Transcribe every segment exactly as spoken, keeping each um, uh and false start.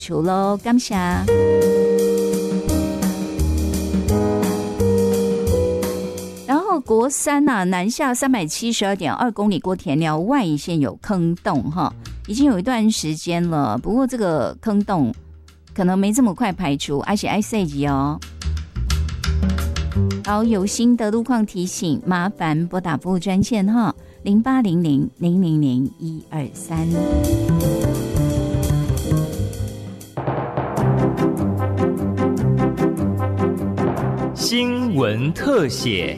求咯，感谢。然后国三啊，南下三百七十二点二公里过田寮外一线有坑洞哈，已经有一段时间了。不过这个坑洞可能没这么快排除，而且爱塞级哦。好，有新的路况提醒，麻烦拨打服务专线哈，零八零零零零零一二三。 新闻特写。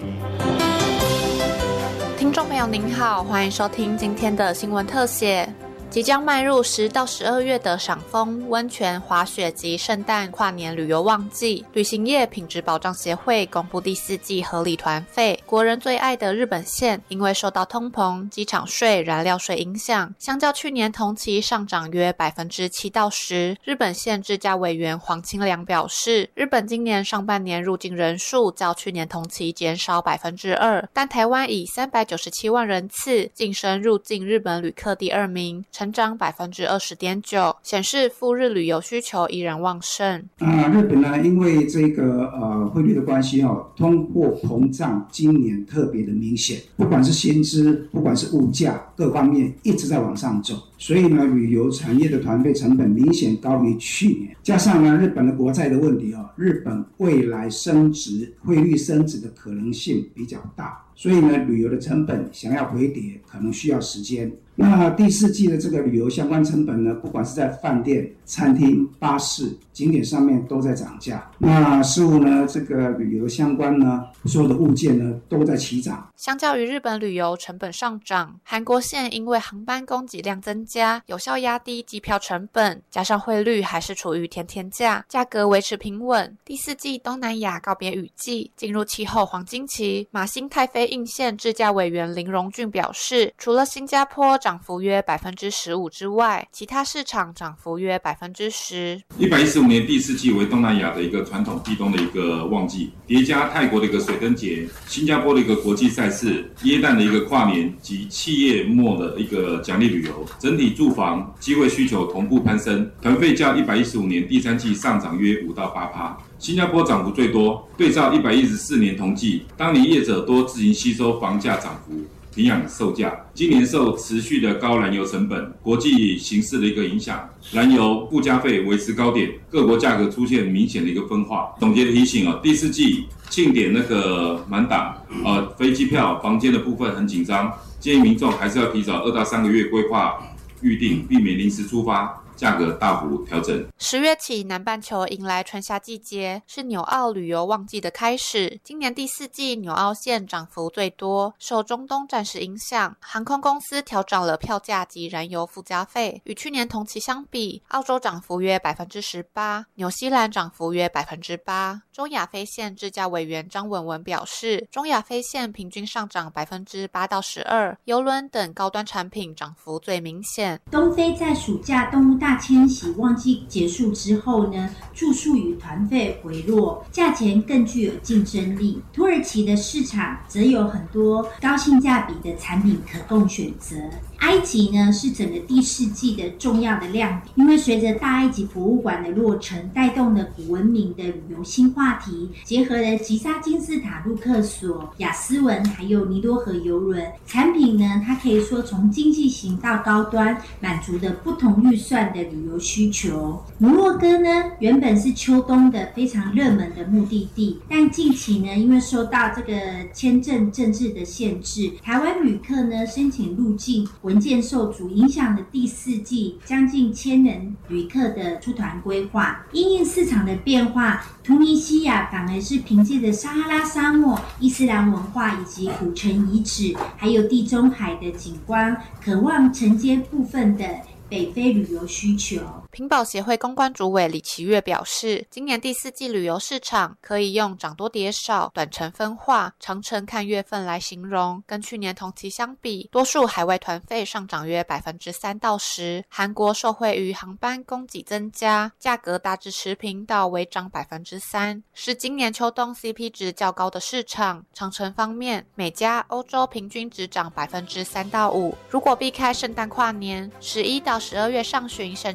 听众朋友您好，欢迎收听今天的新闻特写。即将迈入十到十二月的赏枫、温泉、滑雪及圣诞跨年旅游旺季，旅行业品质保障协会公布第四季合理团费。国人最爱的日本线，因为受到通膨、机场税、燃料税影响，相较去年同期上涨约百分之七到十。日本线制价委员黄清良表示，日本今年上半年入境人数较去年同期减少百分之二，但台湾以三百九十七万人次晋升入境日本旅客第二名。成长百分之二十点九，显示赴日旅游需求依然旺盛。 啊，日本呢，因为这个呃汇率的关系哦，通货膨胀今年特别的明显，不管是薪资，不管是物价，各方面一直在往上走。所以呢，旅游产业的团费成本明显高于去年，加上呢日本的国债的问题哦，日本未来升值、汇率升值的可能性比较大。所以呢，旅游的成本想要回跌，可能需要时间。那第四季的这个旅游相关成本呢，不管是在饭店、餐厅、巴士、景点上面都在涨价。那似乎呢，这个旅游相关呢，所有的物件呢都在齐涨。 相较于日本旅游成本上涨，韩国线因为航班供给量增加，有效压低机票成本，加上汇率还是处于甜甜价，价格维持平稳。第四季东南亚告别雨季，进入气候黄金期。马新太妃印线制价委员林荣俊表示，除了新加坡涨幅约百分之十五之外，其他市场涨幅约百分之十。 一百一十五年第四季为东南亚的一个传统避冬的一个旺季，叠加泰国的一个水灯节、新加坡的一个国际赛事、耶诞的一个跨年及企业末的一个奖励旅游，整体住房机会需求同步攀升，团费较一百一十五年第三季上涨约五到八趴。新加坡涨幅最多，对照一百一十四年同季，当年业者多自行吸收房价涨幅，平养售价。今年受持续的高燃油成本、国际形势的一个影响，燃油附加费维持高点，各国价格出现明显的一个分化。总结提醒哦，第四季庆典那个满档，呃，飞机票、房间的部分很紧张，建议民众还是要提早二到三个月规划预定，避免临时出发。价格大幅调整。 十月起，南半球迎来春夏季节，是纽澳旅游旺季的开始。今年第四季，纽澳线涨幅最多，受中东战事影响，航空公司调涨了票价及燃油附加费。与去年同期相比，澳洲涨幅约百分之十八，纽西兰涨幅约百分之八。中亚飞线制价委员张文文表示，中亚飞线平均上涨百分之八到十二，邮轮等高端产品涨幅最明显。 东非在暑假动物大迁徙旺季结束之后呢，住宿与团费回落，价钱更具有竞争力。土耳其的市场则有很多高性价比的产品可供选择。埃及呢是整个第四季的重要的亮点，因为随着大埃及博物馆的落成，带动了古文明的旅游新话题，结合了吉沙金字塔、路克索、亚斯文还有尼罗河邮轮产品呢，它可以说从经济型到高端，满足了不同预算的旅游需求。摩洛哥呢原本是秋冬的非常热门的目的地，但近期呢因为受到这个签证政治的限制，台湾旅客呢申请入境文件受阻，影响了第四季将近千人旅客的出团规划。因应市场的变化，突尼西亚反而是凭借着撒哈拉沙漠、伊斯兰文化以及古城遗址，还有地中海的景观，渴望承接部分的北非旅游需求。 屏保协会公关主委李奇月表示，今年第四季旅游市场可以用涨多跌少、短程分化、长程看月份来形容。跟去年同期相比，多数海外团费上涨约百分之三到十，韩国受惠于航班供给增加，价格大致持平到微涨百分之三，是今年秋冬 C P 值较高的市场。长程方面，美加、欧洲平均只涨百分之三到五。如果避开圣诞跨年，十一到十二月上旬甚至有机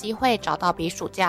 机会找到比暑假